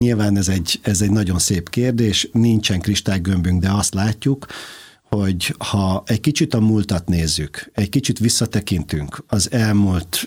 Nyilván ez egy nagyon szép kérdés, nincsen kristálygömbünk, de azt látjuk, hogy ha egy kicsit a múltat nézzük, egy kicsit visszatekintünk az elmúlt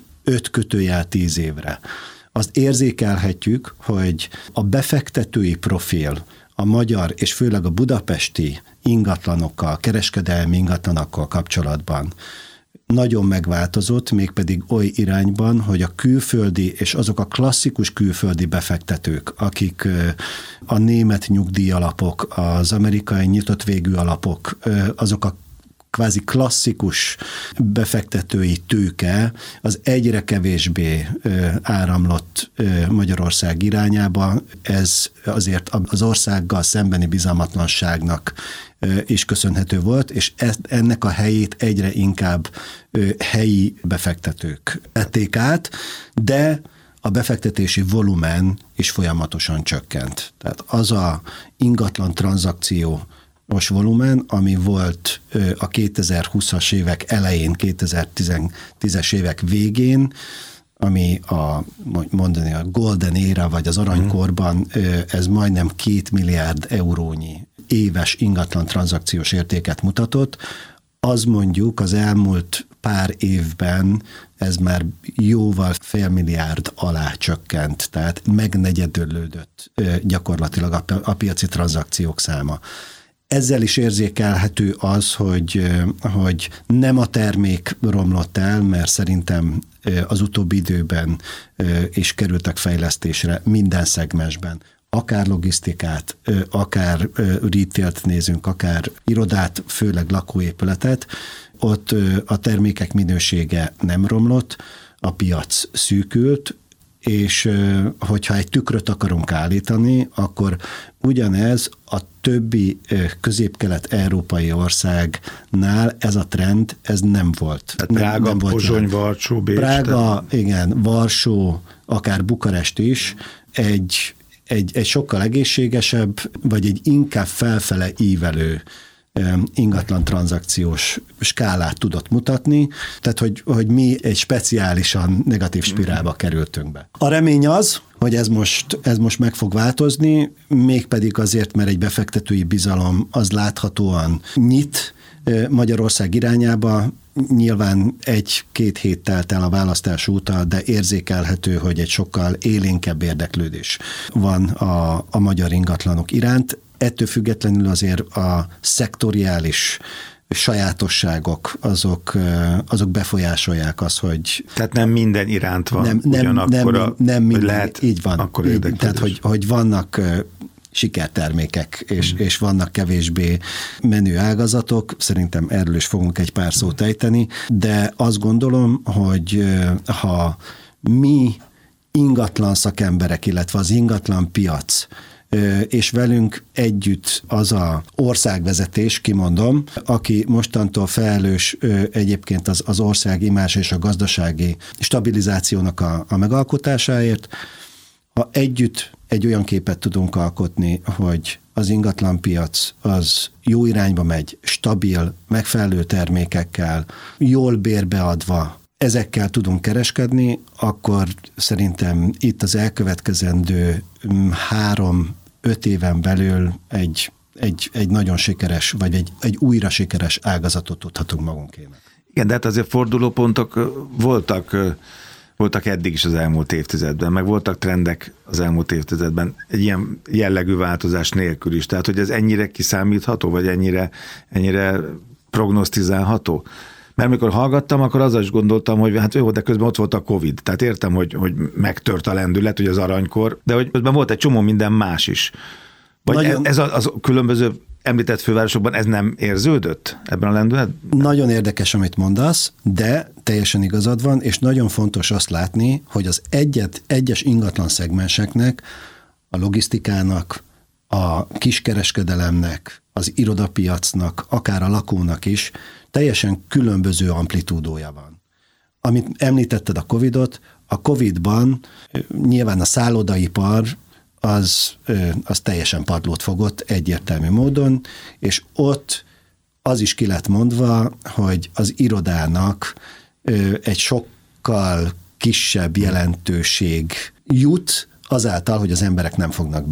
5-10 évre, azt érzékelhetjük, hogy a befektetői profil a magyar és főleg a budapesti ingatlanokkal, kereskedelmi ingatlanokkal kapcsolatban nagyon megváltozott, mégpedig oly irányban, hogy a külföldi és azok a klasszikus külföldi befektetők, akik a német nyugdíjalapok, az amerikai nyitott végű alapok, azok a kvázi klasszikus befektetői tőke, az egyre kevésbé áramlott Magyarország irányába. Ez azért az országgal szembeni bizalmatlanságnak is köszönhető volt, és ennek a helyét egyre inkább helyi befektetők vették át, de a befektetési volumen is folyamatosan csökkent. Tehát az a ingatlan tranzakció most volumen, ami volt a 2020-as évek elején, 2010-es évek végén, ami mondani a golden era, vagy az aranykorban, ez majdnem 2 milliárd eurónyi éves ingatlan tranzakciós értéket mutatott, az mondjuk az elmúlt pár évben ez már jóval 500 milliárd alá csökkent, tehát megnegyedülődött gyakorlatilag a piaci tranzakciók száma. Ezzel is érzékelhető az, hogy nem a termék romlott el, mert szerintem az utóbbi időben is kerültek fejlesztésre minden szegmensben. Akár logisztikát, akár retailt nézünk, akár irodát, főleg lakóépületet, ott a termékek minősége nem romlott, a piac szűkült, és hogyha egy tükröt akarunk állítani, akkor ugyanez a többi közép-kelet-európai országnál ez a trend, ez nem volt. Prága, nem Pozsony, Varsó, Bécs. Prága, igen, Varsó, akár Bukarest is egy sokkal egészségesebb, vagy egy inkább felfele ívelő ingatlan tranzakciós skálát tudott mutatni, tehát hogy mi egy speciálisan negatív spirálba kerültünk be. A remény az, hogy ez most meg fog változni, mégpedig azért, mert egy befektetői bizalom az láthatóan nyit Magyarország irányába. Nyilván 1-2 hét telt el a választás óta, de érzékelhető, hogy egy sokkal élénkebb érdeklődés van a magyar ingatlanok iránt. Ettől függetlenül azért a szektoriális sajátosságok, azok befolyásolják azt, hogy... Tehát nem minden iránt van ugyanakkor nem minden, lehet így van. Akkor érdeklődés. Tehát, hogy vannak sikertermékek, és vannak kevésbé menő ágazatok, szerintem erről is fogunk egy pár szót ejteni, de azt gondolom, hogy ha mi ingatlan szakemberek, illetve az ingatlan piac, és velünk együtt az a országvezetés, kimondom, aki mostantól felelős egyébként az ország imázs és a gazdasági stabilizációnak a megalkotásáért, ha együtt egy olyan képet tudunk alkotni, hogy az ingatlanpiac az jó irányba megy, stabil, megfelelő termékekkel, jól bérbeadva, ezekkel tudunk kereskedni, akkor szerintem itt az elkövetkezendő 3-5 éven belül egy nagyon sikeres, vagy egy újra sikeres ágazatot tudhatunk magunkének. Igen, de hát azért fordulópontok voltak eddig is az elmúlt évtizedben, meg voltak trendek az elmúlt évtizedben egy ilyen jellegű változás nélkül is. Tehát, hogy ez ennyire kiszámítható, vagy ennyire prognosztizálható? Mert amikor hallgattam, akkor azzal is gondoltam, hogy hát jó, de közben ott volt a Covid. Tehát értem, hogy megtört a lendület, hogy az aranykor, de hogy közben volt egy csomó minden más is. Vagy ez az különböző említett fővárosokban ez nem érződött ebben a lendületben? Nagyon érdekes, amit mondasz, de teljesen igazad van, és nagyon fontos azt látni, hogy az egyes ingatlan szegmenseknek, a logisztikának, a kiskereskedelemnek, az irodapiacnak, akár a lakónak is teljesen különböző amplitúdója van. Amit említetted a Covidot, a Covidban nyilván a szállodaipar az teljesen padlót fogott egyértelmű módon, és ott az is ki lett mondva, hogy az irodának egy sokkal kisebb jelentőség jut azáltal, hogy az emberek nem fognak